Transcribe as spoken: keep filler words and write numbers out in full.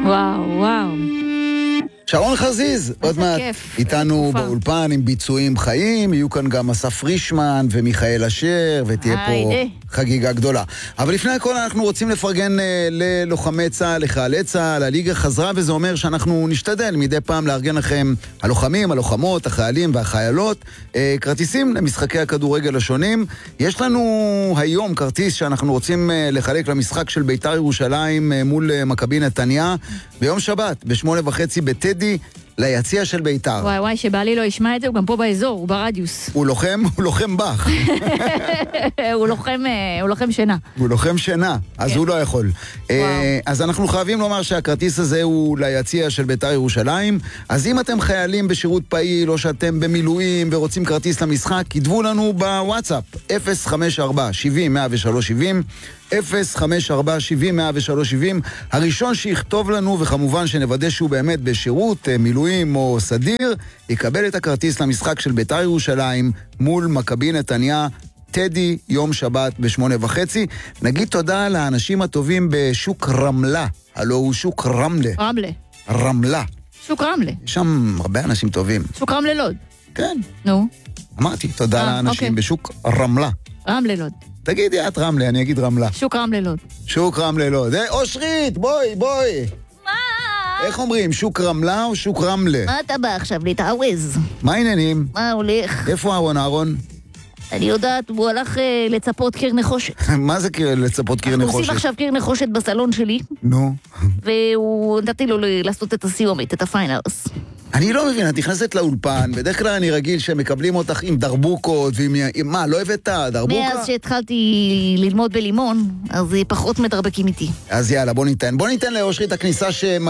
וואו, וואו. שרון חזיז, עוד מעט איתנו באולפן עם ביצועים חיים, יהיו כאן גם אסף פרישמן ומיכאל אשר, ותהיה פה חגיגה גדולה. אבל לפני הכל אנחנו רוצים לפרגן ללוחמי צה"ל, לחיילי צה"ל, הליגה חזרה, וזה אומר שאנחנו נשתדל מדי פעם לארגן לכם הלוחמים, הלוחמות, החיילים והחיילות, כרטיסים למשחקי הכדורגל השונים. יש לנו היום כרטיס שאנחנו רוצים לחלק למשחק של בית"ר ירושלים מול מכבי נתניה, ביום שבת, בשמונה וחצי בטדי, ליציע של בית"ר. וואי וואי, שבעלי לא ישמע את זה, הוא גם פה באזור, הוא ברדיוס. הוא לוחם, הוא לוחם בח. הוא לוחם, הוא לוחם שינה. הוא לוחם שינה, אז הוא לא יכול. אז אנחנו חייבים לומר שהכרטיס הזה הוא ליציע של בית"ר ירושלים, אז אם אתם חיילים בשירות פעיל, או שאתם במילואים ורוצים כרטיס למשחק, כתבו לנו בוואטסאפ, אפס חמש ארבע שבעים מאה ושלוש שבעים, אפס חמש ארבע שבעים מאה ושלוש שבעים, הראשון שיכתוב לנו, וכמובן שנוודא שהוא באמת בשירות, מילואים או סדיר, יקבל את הכרטיס למשחק של בית"ר ירושלים מול מכבי נתניה, טדי, יום שבת בשמונה וחצי. נגיד תודה לאנשים הטובים בשוק רמלה, הלא הוא שוק רמלה. רמלה. רמלה. שוק רמלה. יש שם הרבה אנשים טובים. שוק רמלה לוד. כן. נו. אמרתי, תודה אה, לאנשים אוקיי. בשוק רמלה. רמלה לוד. תגידי את רמלה, אני אגיד רמלה. שוק רמלה לוד. שוק רמלה לוד. אה, אושרית, בואי, בואי. מה? איך אומרים, שוק רמלה או שוק רמלה? מה אתה בא עכשיו להתעווז? מה העניינים? מה הולך? איפה אהרון אהרון? אני יודעת, הוא הלך אה, לצפות קיר נחושת. מה זה קיר- לצפות קיר אנחנו עושים נחושת? עכשיו קיר נחושת בסלון שלי, נו. והוא נתתי לו ל- לעשות את הסיומת, את הפיינלס. אני לא מבין, את נכנסת לאולפן, בדרך כלל אני רגיל שמקבלים אותך עם דרבוקות, ועם... עם- מה, לא הבאת דרבוקה? מאז שהתחלתי ללמוד בלימון, אז פחות מדרבקים איתי. אז יאללה, בוא ניתן. בוא ניתן לאושרי את הכניסה ש...